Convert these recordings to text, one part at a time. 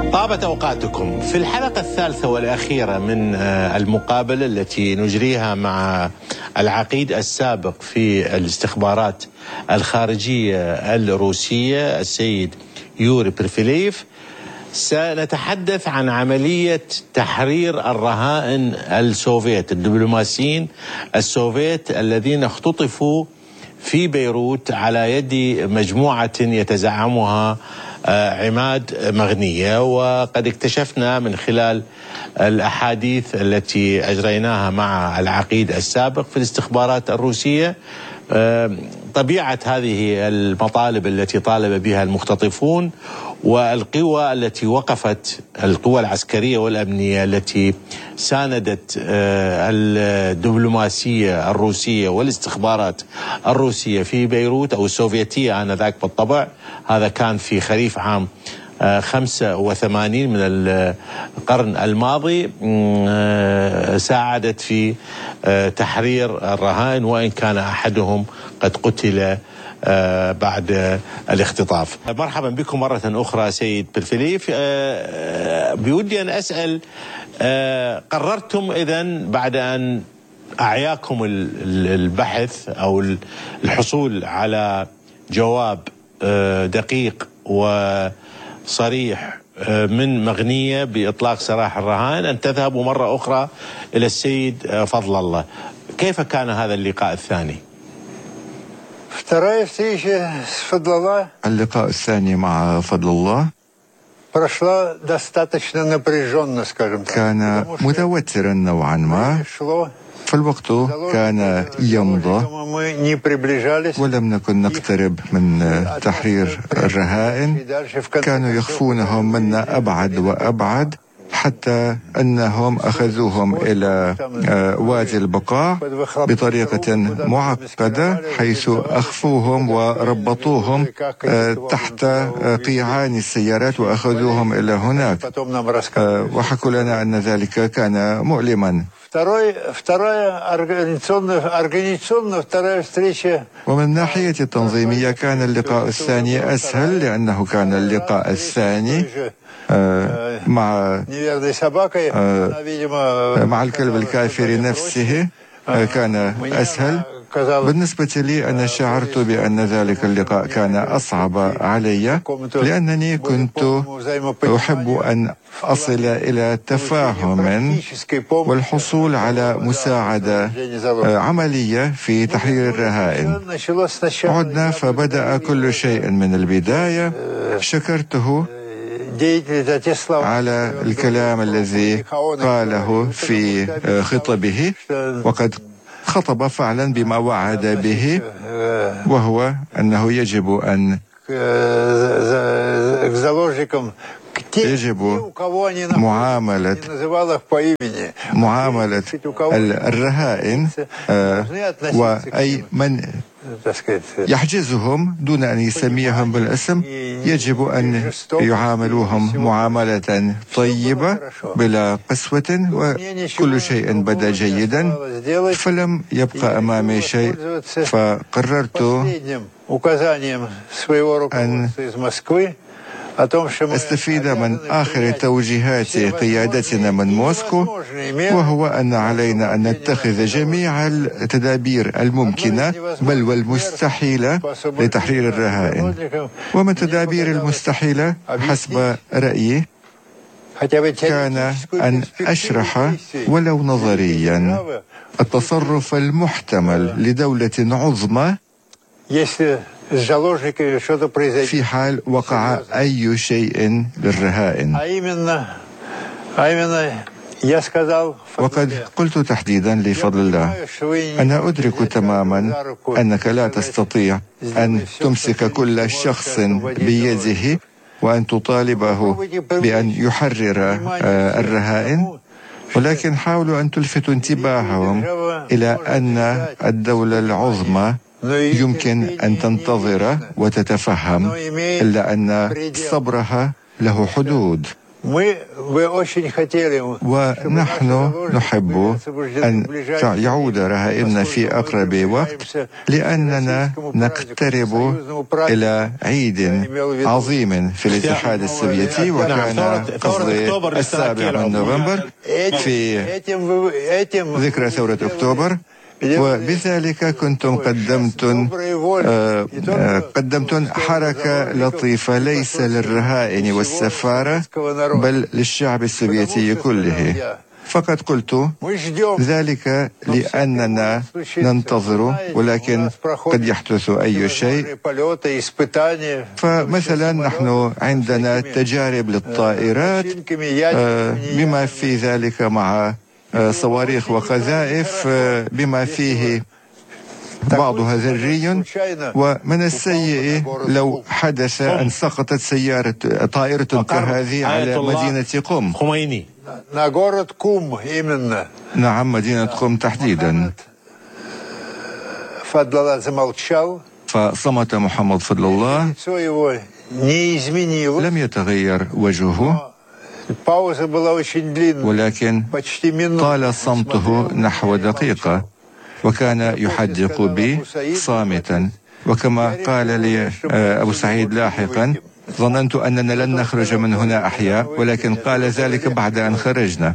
طابت أوقاتكم. في الحلقة الثالثة والأخيرة من المقابلة التي نجريها مع العقيد السابق في الاستخبارات الخارجية الروسية السيد يوري بيرفيليف، سنتحدث عن عملية تحرير الرهائن السوفيت، الدبلوماسيين السوفيت الذين اختطفوا في بيروت على يد مجموعة يتزعمها عماد مغنية. وقد اكتشفنا من خلال الأحاديث التي أجريناها مع العقيد السابق في الاستخبارات الروسية طبيعة هذه المطالب التي طالب بها المختطفون، والقوى التي وقفت، القوى العسكرية والأمنية التي ساندت الدبلوماسية الروسية والاستخبارات الروسية في بيروت، أو السوفيتية آنذاك بالطبع. هذا كان في خريف عام 85 من القرن الماضي. ساعدت في تحرير الرهائن، وإن كان أحدهم قد قتل بعد الاختطاف. مرحبا بكم مرة أخرى سيد بيرفيليف. بودي أن أسأل، قررتم إذن بعد أن أعياكم البحث أو الحصول على جواب دقيق وصريح من مغنية بإطلاق سراح الرهائن أن تذهبوا مرة أخرى إلى السيد فضل الله. كيف كان هذا اللقاء الثاني؟ اللقاء الثاني مع فضل الله كان متوترا نوعا ما، فالوقت كان يمضى ولم نكن نقترب من تحرير الرهائن. كانوا يخفونهم منا أبعد وأبعد، حتى أنهم أخذوهم إلى وادي البقاع بطريقة معقدة، حيث أخفوهم وربطوهم تحت قيعان السيارات وأخذوهم إلى هناك، وحكوا لنا أن ذلك كان مؤلما. ومن الناحية التنظيمية كان اللقاء الثاني أسهل، لأنه كان اللقاء الثاني مع الكلب الكافر نفسه كان أسهل. بالنسبة لي أنا شعرت بأن ذلك اللقاء كان أصعب علي، لأنني كنت أحب أن أصل إلى تفاهم والحصول على مساعدة عملية في تحرير الرهائن. عدنا فبدأ كل شيء من البداية. شكرته على الكلام الذي قاله في خطبه، وقد خطب فعلا بما وعد به، وهو أنه يجب معاملة الرهائن وأي من يحجزهم دون أن يسميهم بالاسم يجب أن يعاملوهم معاملة طيبة بلا قسوة، وكل شيء بدا جيدا. فلم يبقى أمامي شيء، فقررت أن استفيد من آخر توجيهات قيادتنا من موسكو، وهو أن علينا أن نتخذ جميع التدابير الممكنة بل والمستحيلة لتحرير الرهائن. ومن التدابير المستحيلة حسب رأيي كان أن أشرح ولو نظريا التصرف المحتمل لدولة عظمى في حال وقع أي شيء للرهائن. وقد قلت تحديدا لفضل الله: أنا أدرك تماما أنك لا تستطيع أن تمسك كل شخص بيده وأن تطالبه بأن يحرر الرهائن، ولكن حاولوا أن تلفتوا انتباههم إلى أن الدولة العظمى يمكن أن تنتظر وتتفهم، إلا أن صبرها له حدود. ونحن نحب أن يعود رهائننا في أقرب وقت، لأننا نقترب إلى عيد عظيم في الاتحاد السوفيتي، وكان قصدي 7 نوفمبر في ذكرى ثورة أكتوبر. وبذلك كنتم قدمتم حركة لطيفة ليس للرهائن والسفارة بل للشعب السوفيتي كله. فقد قلت ذلك لأننا ننتظر، ولكن قد يحدث أي شيء. فمثلا نحن عندنا تجارب للطائرات بما في ذلك مع صواريخ وقذائف بما فيه بعضها ذري. ومن السيء لو حدث أن سقطت طائرة كهذه على مدينة قم. نعم، مدينة قم تحديدا. فصمت محمد فضل الله، لم يتغير وجهه، ولكن طال صمته نحو دقيقة، وكان يحدق بي صامتا. وكما قال لي أبو سعيد لاحقا، ظننت أننا لن نخرج من هنا أحياء، ولكن قال ذلك بعد أن خرجنا.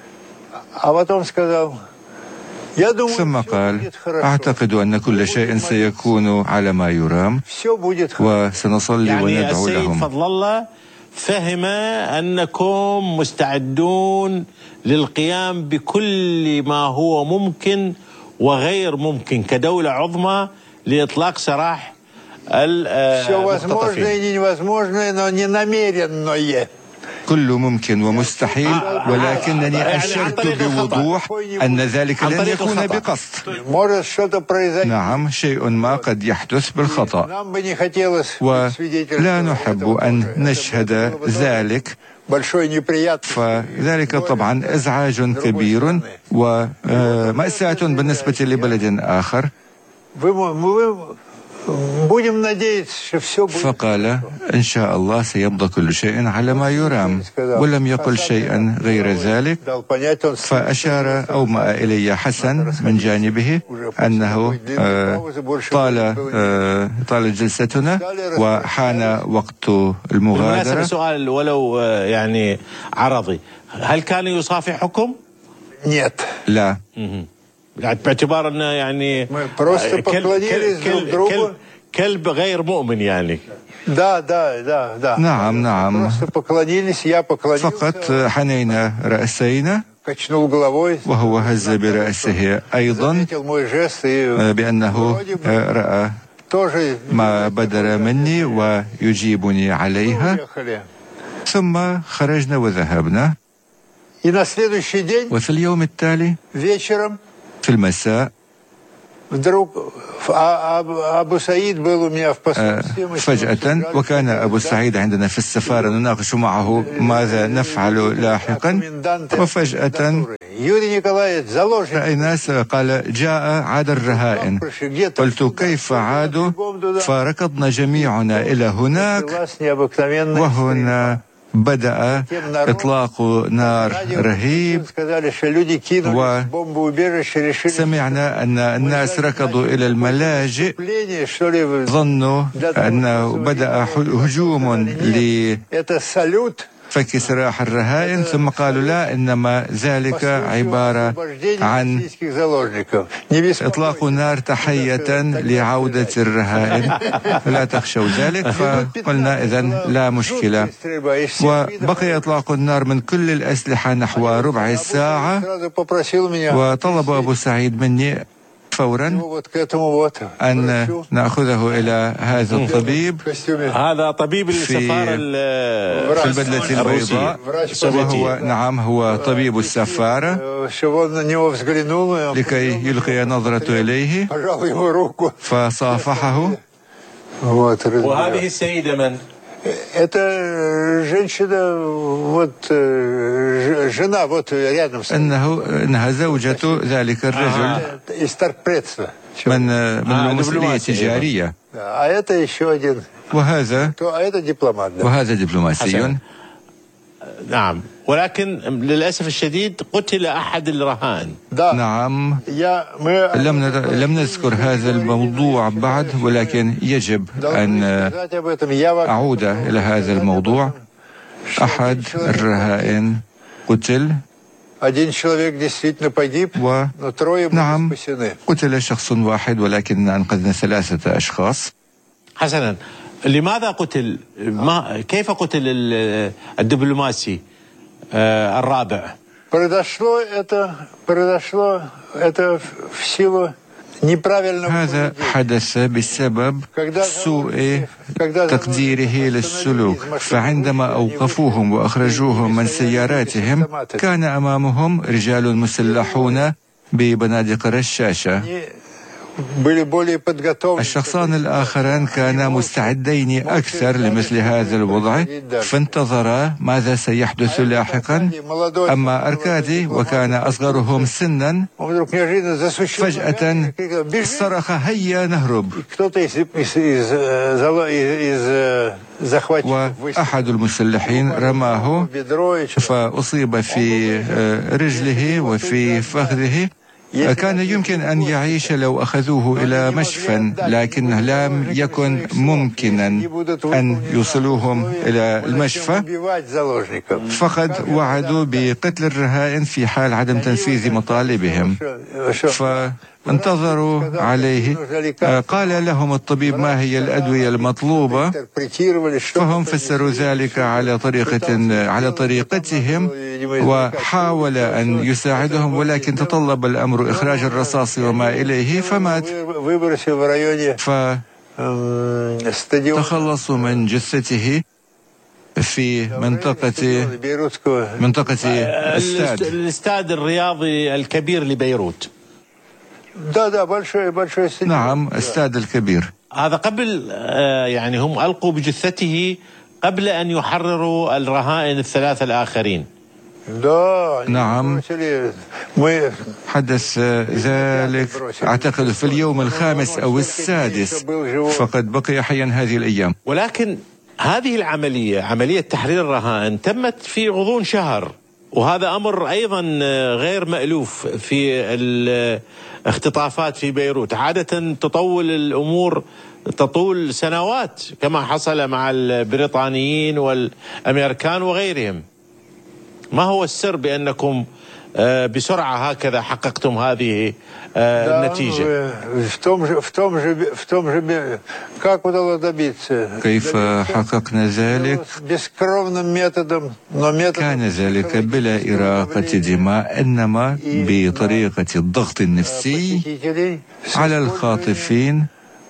ثم قال: أعتقد أن كل شيء سيكون على ما يرام، وسنصلي وندعو لهم. فضل الله فهم أنكم مستعدون للقيام بكل ما هو ممكن وغير ممكن كدولة عظمى لإطلاق سراح المختطفين. كل ممكن ومستحيل، ولكنني أشرت بوضوح أن ذلك لن يكون بقصد. نعم، شيء ما قد يحدث بالخطأ، ولا نحب أن نشهد ذلك، فذلك طبعا إزعاج كبير ومأساة بالنسبة لبلد آخر. فقال: إن شاء الله سيبقى كل شيء على ما يرام، ولم يقل شيئا غير ذلك. فأشار أو ما إلي حسن من جانبه أنه طال جلستنا وحان وقت المغادرة. سؤال ولو يعني عرضي، هل كان يصافحكم؟ لا، باعتبار أنه يعني كلب غير مؤمن يعني. نعم. فقط حنينا رأسينا، وهو هز برأسه أيضا بأنه رأى ما بدر مني ويجيبني عليها. ثم خرجنا وذهبنا. وفي اليوم التالي في المساء فجأة، وكان أبو سعيد عندنا في السفارة نناقش معه ماذا نفعل لاحقا، وفجأة رأينا قال: عاد الرهائن. قلت: كيف عادوا؟ فركضنا جميعنا إلى هناك، وهنا بدأ إطلاق نار رهيب، وسمعنا أن الناس ركضوا إلى الملاجئ، ظنوا أنه بدأ هجوم فك سراح الرهائن، ثم قالوا لا، إنما ذلك عبارة عن إطلاق نار تحية لعودة الرهائن، لا تخشوا ذلك. فقلنا إذن لا مشكلة، وبقي إطلاق النار من كل الأسلحة نحو ربع ساعة. وطلب أبو سعيد مني فورا أن نأخذه إلى هذا الطبيب، هذا طبيب السفارة في البدلة البيضاء، وهو هو طبيب السفارة، لكي يلقي نظرة إليه. فصافحه. وهذه السيدة من؟ إنها زوجة ذلك الرجل من المسؤولية التجارية، وهذا دبلوماسي. نعم، ولكن للأسف الشديد قتل أحد الرهائن. نعم، لم نذكر هذا الموضوع بعد، ولكن يجب أن أعود إلى هذا الموضوع. أحد الرهائن قتل، نعم قتل شخص واحد، ولكن أنقذنا 3 أشخاص. حسنا، لماذا قتل؟ كيف قتل الدبلوماسي الرابع؟ هذا حدث بسبب سوء تقديره للسلوك، فعندما أوقفوهم وأخرجوهم من سياراتهم كان أمامهم رجال مسلحون ببنادق رشاشة. الشخصان الآخران كانا مستعدين أكثر لمثل هذا الوضع، فانتظرا ماذا سيحدث لاحقا. أما أركادي وكان أصغرهم سنا، فجأة صرخ هيا نهرب، وأحد المسلحين رماه فأصيب في رجله وفي فخذه. كان يمكن أن يعيش لو أخذوه إلى مشفى، لكن لم يكن ممكنا أن يوصلوهم إلى المشفى، فقد وعدوا بقتل الرهائن في حال عدم تنفيذ مطالبهم. فانتظروا عليه، قال لهم الطبيب ما هي الأدوية المطلوبة، فهم فسروا ذلك على طريقتهم، وحاول أن يساعدهم، ولكن تطلب الأمر إخراج الرصاص وما إليه، فمات. فتخلصوا من جثته في منطقة الاستاد الرياضي الكبير لبيروت. نعم، استاد الكبير. هذا قبل يعني هم ألقوا بجثته قبل أن يحرروا الرهائن 3 الآخرين. نعم، حدث ذلك أعتقد في اليوم 5 أو 6، فقد بقي حيا هذه الأيام. ولكن هذه العملية، عملية تحرير الرهائن، تمت في غضون شهر، وهذا أمر أيضا غير مألوف في الاختطافات في بيروت. عادة تطول الأمور، تطول سنوات كما حصل مع البريطانيين والأمريكان وغيرهم. ما هو السر بأنكم بسرعة هكذا حققتم هذه النتيجة؟ كيف حققنا ذلك؟ كان ذلك بلا إراقة دماء، إنما بطريقة الضغط النفسي على الخاطفين،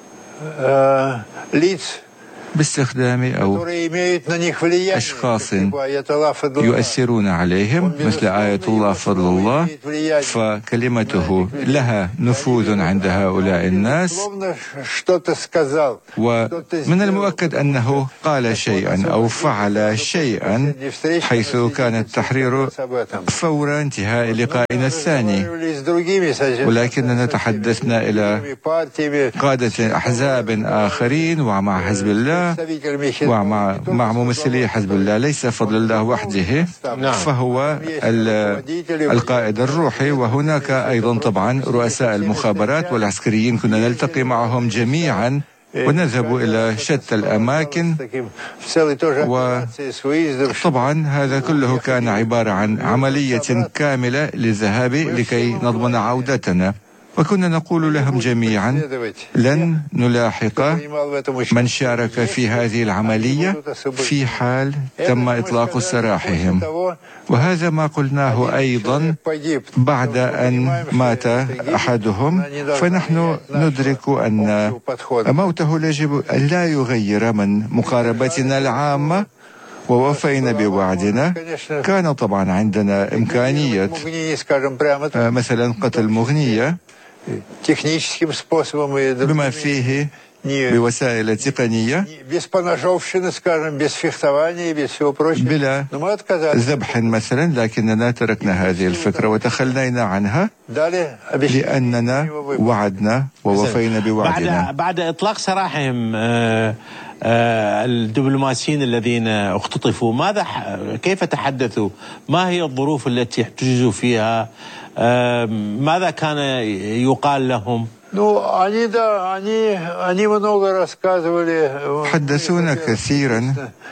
باستخدام أو أشخاص يؤثرون عليهم مثل آية الله فضل الله، فكلمته لها نفوذ عند هؤلاء الناس. ومن المؤكد أنه قال شيئا أو فعل شيئا، حيث كان التحرير فور انتهاء لقائنا الثاني. ولكننا تحدثنا إلى قادة أحزاب آخرين ومع حزب الله ومع ممثلي حزب الله، ليس فضل الله وحده، فهو القائد الروحي. وهناك أيضا طبعا رؤساء المخابرات والعسكريين، كنا نلتقي معهم جميعا ونذهب إلى شتى الأماكن. وطبعا هذا كله كان عبارة عن عملية كاملة للذهاب لكي نضمن عودتنا. وكنا نقول لهم جميعا لن نلاحق من شارك في هذه العملية في حال تم إطلاق سراحهم. وهذا ما قلناه أيضا بعد أن مات أحدهم، فنحن ندرك أن موته يجب أن لا يغير من مقاربتنا العامة، ووفينا بوعدنا. كان طبعا عندنا إمكانية مثلا قتل مغنية بما فيه بوسائل تقنية بلا ذبح مثلا، لكننا تركنا هذه الفكرة وتخلينا عنها لأننا وعدنا ووفينا بوعدنا. بعد إطلاق سراحهم الدبلوماسيين الذين اختطفوا، كيف تحدثوا؟ ما هي الظروف التي احتجزوا فيها؟ ماذا كان يقال لهم؟ حدثونا كثيرا،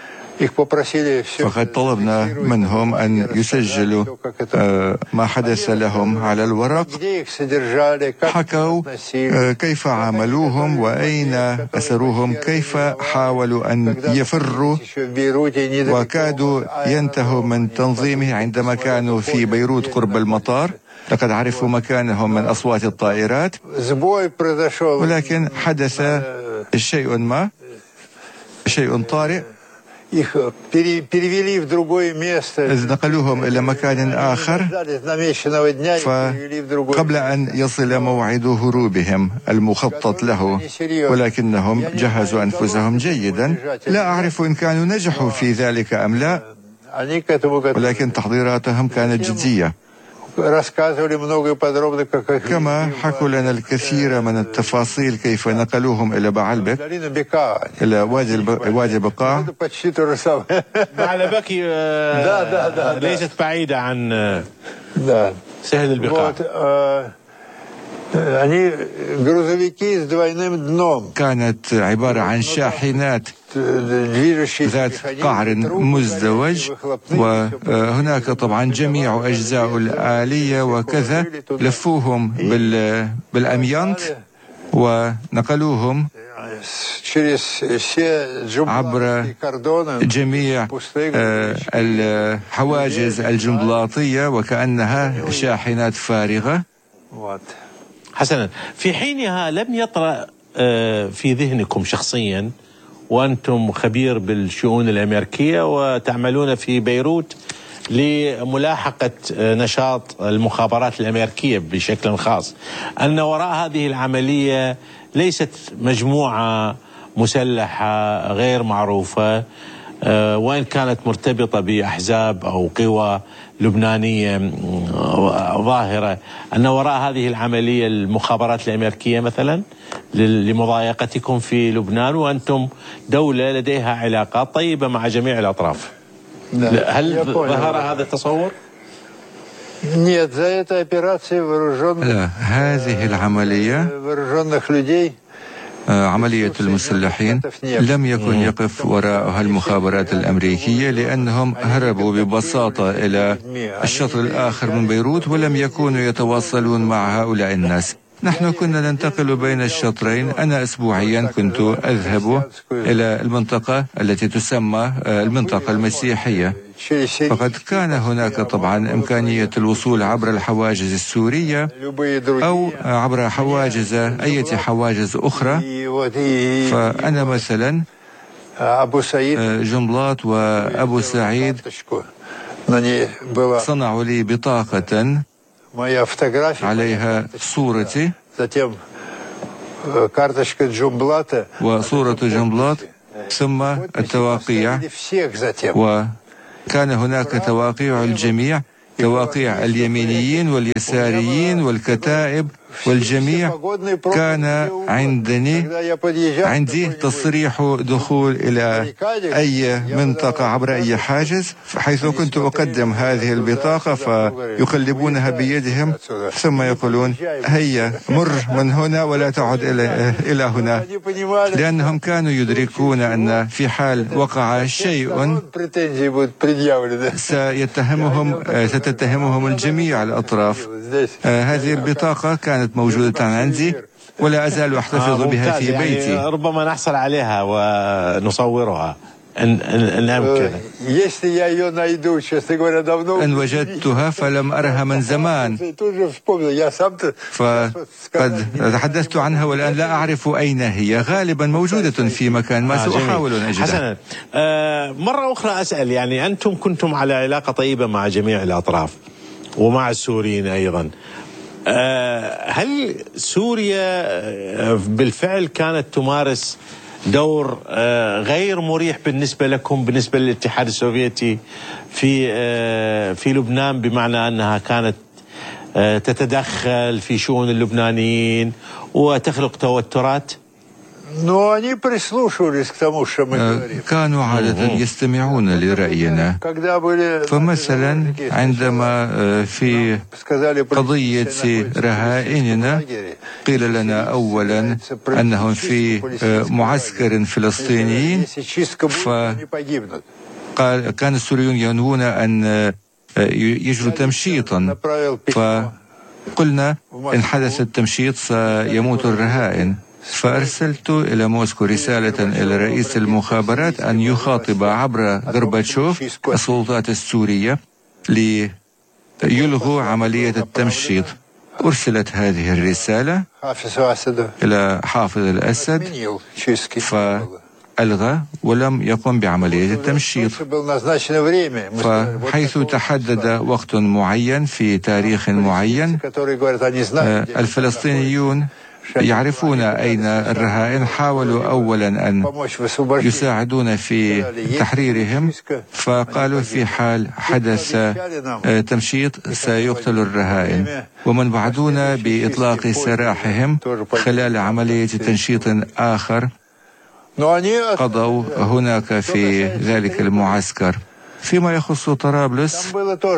فقد طلبنا منهم أن يسجلوا ما حدث لهم على الورق. حكوا كيف عاملوهم وأين أسروهم، كيف حاولوا أن يفروا وكادوا ينتهوا من تنظيمه عندما كانوا في بيروت قرب المطار. لقد عرفوا مكانهم من أصوات الطائرات، ولكن حدث شيء طارئ، إذ نقلوهم إلى مكان آخر، فقبل أن يصل موعد هروبهم المخطط له، ولكنهم جهزوا أنفسهم جيدا. لا أعرف إن كانوا نجحوا في ذلك أم لا، ولكن تحضيراتهم كانت جدية. كما حكوا لنا الكثير من التفاصيل كيف نقلوهم إلى بعلبك، إلى وادي البقاع. بعلبك ليست بعيدة عن سهل البقاع. كانت عبارة عن شاحنات ذات قعر مزدوج، وهناك طبعا جميع أجزاء الآلية وكذا، لفوهم بالأميانت ونقلوهم عبر جميع الحواجز الجمبلاطية وكأنها شاحنات فارغة. حسنا، في حينها لم يطرأ في ذهنكم شخصيا، وأنتم خبير بالشؤون الأمريكية وتعملون في بيروت لملاحقة نشاط المخابرات الأمريكية بشكل خاص، أن وراء هذه العملية ليست مجموعة مسلحة غير معروفة، وإن كانت مرتبطة بأحزاب أو قوى لبنانية ظاهرة، أن وراء هذه العملية المخابرات الأمريكية مثلا لمضايقتكم في لبنان، وأنتم دولة لديها علاقات طيبة مع جميع الأطراف؟ هل ظهر هذا التصور؟ لا، هذه العملية عملية المسلحين لم يكن يقف وراءها المخابرات الأمريكية، لأنهم هربوا ببساطة إلى الشطر الآخر من بيروت ولم يكونوا يتواصلون مع هؤلاء الناس. نحن كنا ننتقل بين الشطرين. أنا أسبوعيا كنت أذهب إلى المنطقة التي تسمى المنطقة المسيحية، فقد كان هناك طبعا إمكانية الوصول عبر الحواجز السورية أو عبر أي حواجز أخرى. فأنا مثلا جنبلاط وأبو سعيد صنعوا لي بطاقة عليها صورتي وصورة جنبلاط ثم التواقيع، وكان هناك تواقيع الجميع، تواقيع اليمينيين واليساريين والكتائب والجميع. كان عندي تصريح دخول إلى أي منطقة عبر أي حاجز، حيث كنت أقدم هذه البطاقة فيقلبونها بيدهم ثم يقولون هيا مر من هنا ولا تعد إلى هنا، لأنهم كانوا يدركون أن في حال وقع شيء ستتهمهم الجميع الأطراف. هذه البطاقة كانت موجودة عندي ولا أزال أحتفظ بها في بيتي. يعني ربما نحصل عليها ونصورها إن أمكن. إن وجدتها فلم أرها من زمان، فقد تحدثت عنها والآن لا أعرف أين هي. غالبا موجودة في مكان ما، سأحاول أن أجدها. حسنا، مرة أخرى أسأل، يعني أنتم كنتم على علاقة طيبة مع جميع الأطراف ومع السوريين أيضا، هل سوريا بالفعل كانت تمارس دور غير مريح بالنسبة لكم بالنسبة للاتحاد السوفيتي في لبنان، بمعنى أنها كانت تتدخل في شؤون اللبنانيين وتخلق توترات؟ كانوا عادة يستمعون لرأينا. فمثلا عندما في قضية رهائننا قيل لنا أولا أنهم في معسكر فلسطيني، فكان السوريون ينوون أن يجروا تمشيطا، فقلنا إن حدث التمشيط سيموت الرهائن. فأرسلت إلى موسكو رسالة إلى رئيس المخابرات أن يخاطب عبر غورباتشوف السلطات السورية ليلغوا عملية التمشيط. أرسلت هذه الرسالة إلى حافظ الأسد فألغى ولم يقم بعملية التمشيط. فحيث تحدد وقت معين في تاريخ معين، الفلسطينيون يعرفون أين الرهائن، حاولوا أولا أن يساعدون في تحريرهم، فقالوا في حال حدث تمشيط سيقتل الرهائن، ومن وعدونا بإطلاق سراحهم خلال عملية تنشيط آخر قضوا هناك في ذلك المعسكر. فيما يخص طرابلس،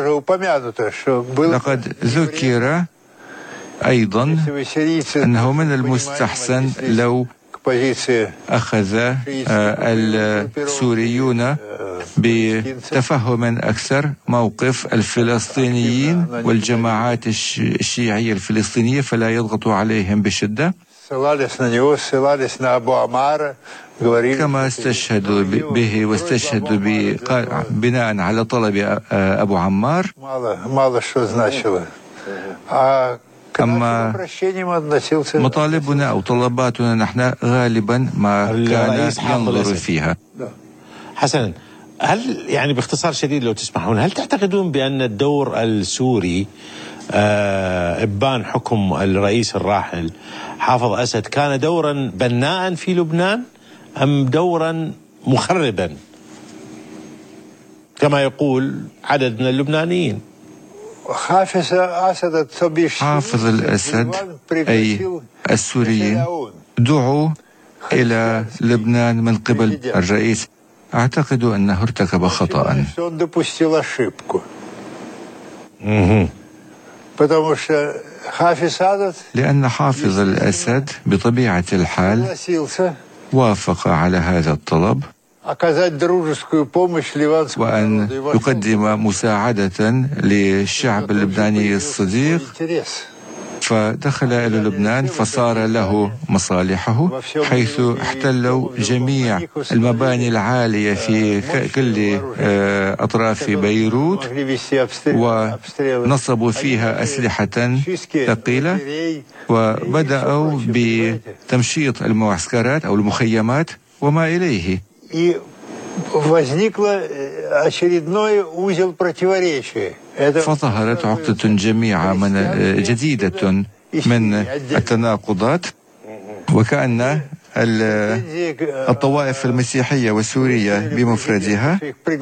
لقد ذكر أيضا أنه من المستحسن لو أخذ السوريون بتفهم أكثر موقف الفلسطينيين والجماعات الشيعية الفلسطينية، فلا يضغطوا عليهم بشدة كما استشهدوا به واستشهدوا بناء على طلب أبو عمار. أما مطالبنا أو طلباتنا نحن غالبا ما كان ينظر فيها. حسنا، هل يعني باختصار شديد لو تسمحون، هل تعتقدون بأن الدور السوري إبان حكم الرئيس الراحل حافظ أسد كان دورا بناء في لبنان أم دورا مخربا كما يقول عدد من اللبنانيين؟ حافظ الأسد أي السوريين دعوا إلى لبنان من قبل الرئيس. أعتقد أنه ارتكب خطأ، لأن حافظ الأسد بطبيعة الحال وافق على هذا الطلب، وأن يقدم مساعدة للشعب اللبناني الصديق، فدخل إلى لبنان فصار له مصالحه، حيث احتلوا جميع المباني العالية في كل أطراف بيروت، ونصبوا فيها أسلحة ثقيلة، وبدأوا بتمشيط المعسكرات أو المخيمات وما إليه. فظهرت عقدة جديدة من التناقضات، وكأن الطوائف المسيحية والسورية بمفردها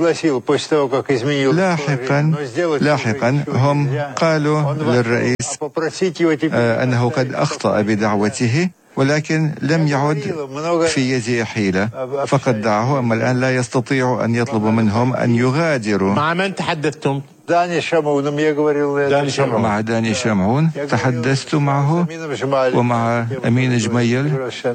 لاحقا هم قالوا للرئيس أنه قد أخطأ بدعوته، ولكن لم يعد في يده حيلة، فقد دعاه. أما الآن لا يستطيع أن يطلب منهم أن يغادروا. مع من تحدثتم؟ مع داني شمعون تحدثت معه ومع أمين جميل.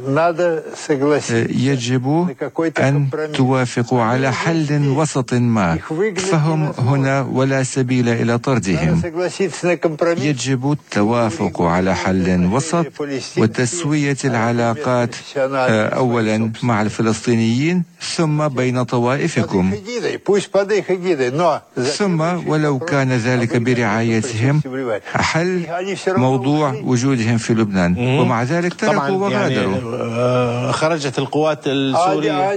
يجب أن توافقوا على حل وسط ما، فهم هنا ولا سبيل إلى طردهم. يجب التوافق على حل وسط وتسوية العلاقات أولا مع الفلسطينيين، ثم بين طوائفكم. ثم ولو كان ذلك برعايتهم حل موضوع وجودهم في لبنان، ومع ذلك تركوا وغادروا. يعني خرجت القوات السورية،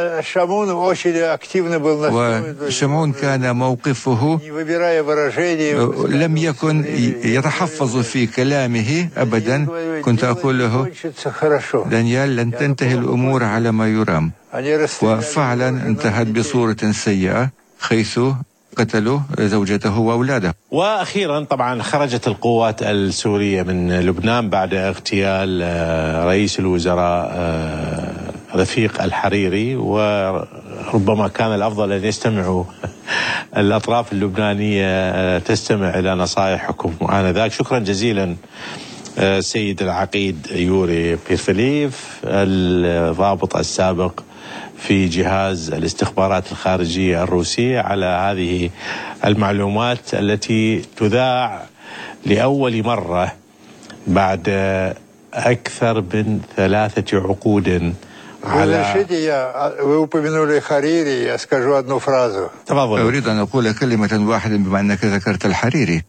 وشمعون كان موقفه لم يكن يتحفظ في كلامه أبدا. كنت أقول له: دانيال، لن تنتهي الأمور على ما يرام. وفعلا انتهت بصورة سيئة، حيث قتلوا زوجته وأولاده. وأخيرا طبعا خرجت القوات السورية من لبنان بعد اغتيال رئيس الوزراء رفيق الحريري، وربما كان الأفضل أن يستمعوا الأطراف اللبنانية تستمع إلى نصائحكم آنذاك. شكرا جزيلا سيد العقيد يوري بيرفليف، الضابط السابق في جهاز الاستخبارات الخارجية الروسية، على هذه المعلومات التي تذاع لأول مرة بعد أكثر من 3 عقود. تفضل. أريد أن أقول كلمة واحدة بما أنك ذكرت الحريري.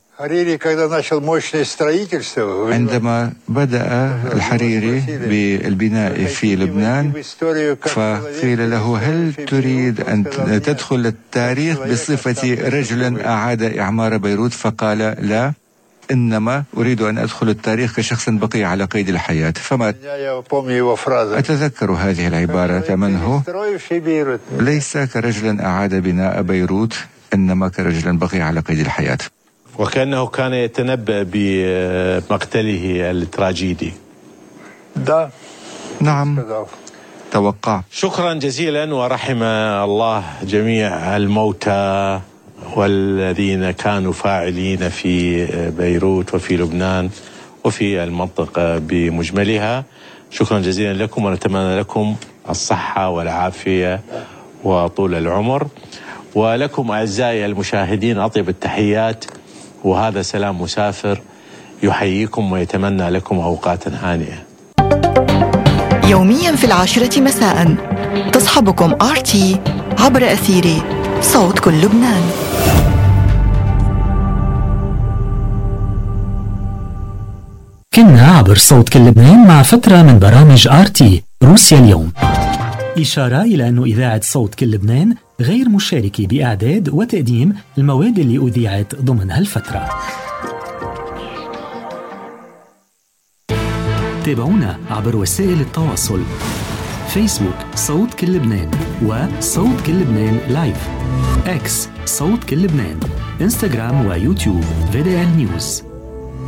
عندما بدأ الحريري بالبناء في لبنان فقيل له: هل تريد أن تدخل التاريخ بصفة رجل أعاد إعمار بيروت؟ فقال: لا، إنما أريد أن أدخل التاريخ كشخص بقي على قيد الحياة. فما أتذكر هذه العبارة منه، ليس كرجل أعاد بناء بيروت، إنما كرجل بقي على قيد الحياة. وكأنه كان يتنبأ بمقتله التراجيدي. نعم، توقع. شكرا جزيلا، ورحم الله جميع الموتى والذين كانوا فاعلين في بيروت وفي لبنان وفي المنطقة بمجملها. شكرا جزيلا لكم، ونتمنى لكم الصحة والعافية وطول العمر. ولكم أعزائي المشاهدين أطيب التحيات، وهذا سلام مسافر يحييكم ويتمنى لكم أوقاتا هانئة. يوميا في 10 مساء تصحبكم RT عبر أثير صوت كل لبنان. كنا عبر صوت كل لبنان مع فترة من برامج RT روسيا اليوم. إشارة إلى أن إذاعة صوت كل لبنان غير مشاركة بإعداد وتقديم المواد اللي أذيعت ضمن هالفترة. تابعونا عبر وسائل التواصل: فيسبوك صوت كل لبنان، وصوت كل لبنان لايف، اكس صوت كل لبنان، انستغرام ويوتيوب VDL News.